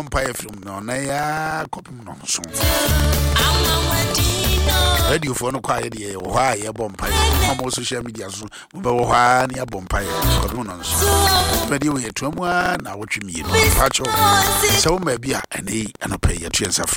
Empire from no ya copy no so. Radio for no quiet ye or why a bompire. Almost social media so but why near bompire or no so. But you were 21 now what you mean. Patch so maybe and a pay your chance of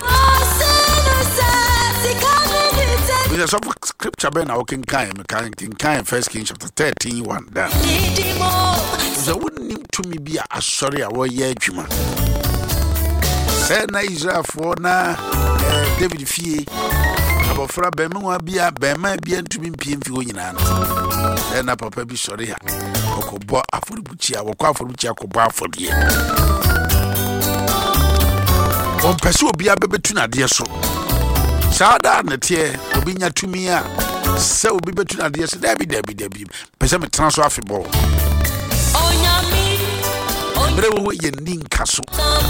with a soft scripture ben I can kind 1 Kings chapter 13 1 down. So wouldn't need to me be a sorry a war ye juma. Say na Israel for na David Fee about for a bema bia bema bia to be pimfio in hand. Then a papa be sorry. Okobo aforibuchi akwaforubuchi akobo afodie. On peso bia bebetu na de so. Sada na tie obi nya tumi a se obi betu na de so dabi pese me transfer afebol. Onyami Bre wo ye ninka so.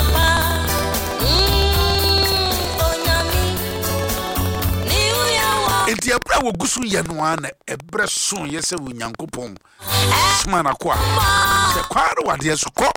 Enti ebra wo gusu ye no ana ebre so ye se wo Nyankopon sma na kwa se kwaro wade so ko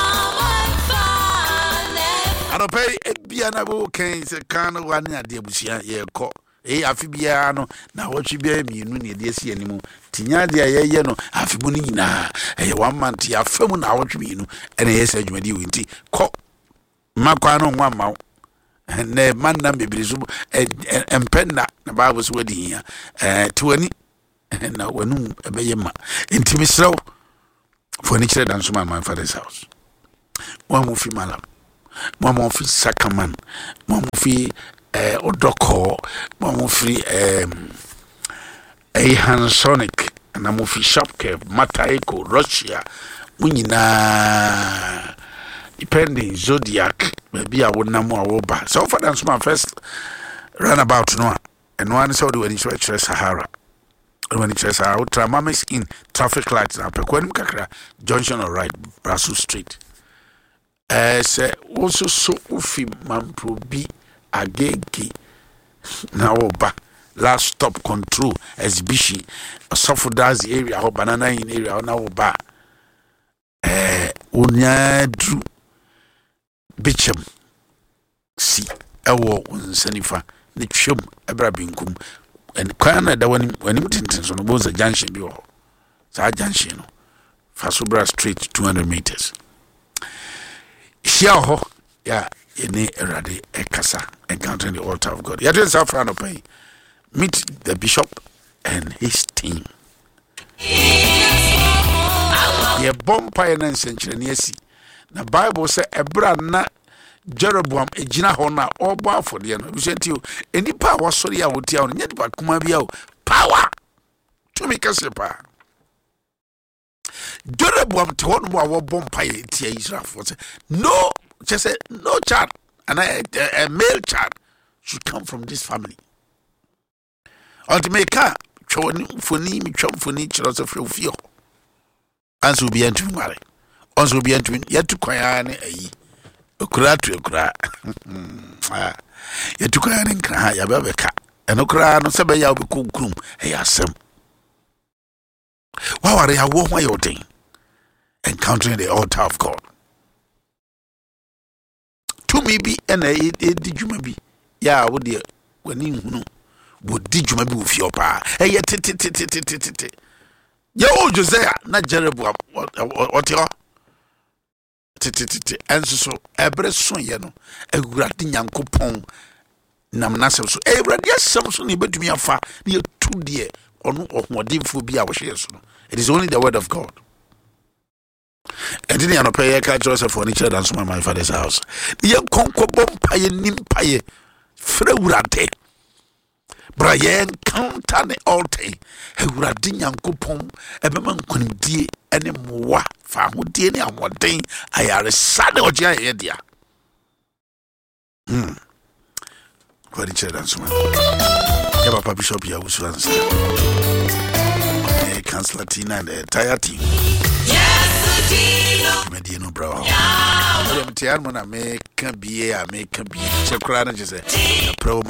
ano pay bia na wo ken se kan wane ade abusia ye ko afi bia no na wotwe bia mienu ne de esi animu tinya de ye no afi bu ni nyina 1 month ya famu na wotwe mienu ene ye se adwumadi wenti ko makwa no nwa mawo ne man na bebrizu empenna na Bible so wadi hia tuani na wanu ebeyema intimi sraw for ni kire dan so my father's house mo mo fi malam mo mo fi sakaman mo mo fi odoko mo mo fi Hansonic na mo fi shopkeep Mataiko Russia munyina depending Zodiac maybe I would na mo awoba so for dance my first runabout no and one so when it's Sahara when it's Sahara ultramamis in traffic lights na pekwan kakra junction or right Brussels Street say also so ufi mampro bi agegi na oba last stop control exhibition Sofodazi area or banana in area na oba unyadru Bicham si ewo nsanifa ne twem ebra binkum and kwana da when him tintin so no boza junction bi ho sa junction no Fasobra Street 200 meters here ho ya ene erade ekasa encountering the altar of God ya twen sa fra no pay meet the bishop and his team ye bompa na nsenkyere ne asi na Bible say ebra na Jeroboam ejina ho na obo afode no bisenti o enipa wasori ya wotia no nyedipa kuma bia o power to me kase pa Jeroboam te hono wa bompa ye tia Israel for say no just say no child and a male child should come from this family ultimately choni foni mi chom foni chiro so fio anso bi antu mare also be ent yet kwaya ne ayi okura to okura yet kwaya ne nkra ya bebeka enokura no se be ya obekukrum asem waware ya wo hwa yoden encountering the altar of God to me be and di juma bi ya wo de wani hunu wo di juma bi wo fi opa tete ya o Josiah na Jeroboam otio tete enso so ebre so ye no awurade Nyankopon nam nasem so awurade asem so ne betumi afa ne tu de ono ohmodinfo bi a wo hye so no it is only the word of God and then you pay ka Joseph for nature dance my father's house ye konko bompaye nimpaye fra awurade bra ye encounter the altar awurade Nyankopon ebema nkonimdie ene mowa fa hodie ne amoden ayare sade oje aye dia for the children so ya papa bishop ya usuansa Councilor Tina and the entire team yes Medino bro ya mtian mona make be check crowd and just say pro